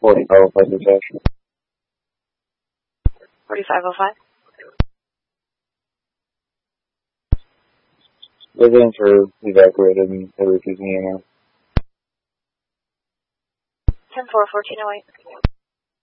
4505 dispatch. 4505. Residents are evacuated and they're refusing EMS. 10-4, 1408.